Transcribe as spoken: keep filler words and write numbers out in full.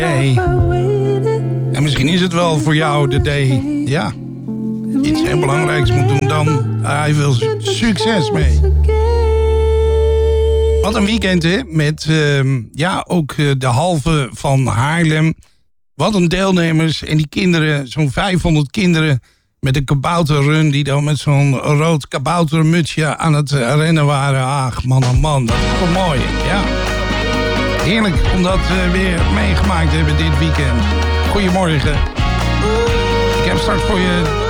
Hey. En misschien is het wel voor jou de day, ja, iets heel belangrijks moet doen dan. Hij wil succes mee. Wat een weekend, hè? Met uh, ja, ook uh, de halve van Haarlem. Wat een deelnemers. En die kinderen, zo'n vijfhonderd kinderen met een kabouterrun, die dan met zo'n rood kaboutermutsje aan het uh, rennen waren. Ach, man, oh man, dat is wel mooi, ja. Heerlijk om dat uh, weer meegemaakt te hebben dit weekend. Goedemorgen. Ik heb straks voor je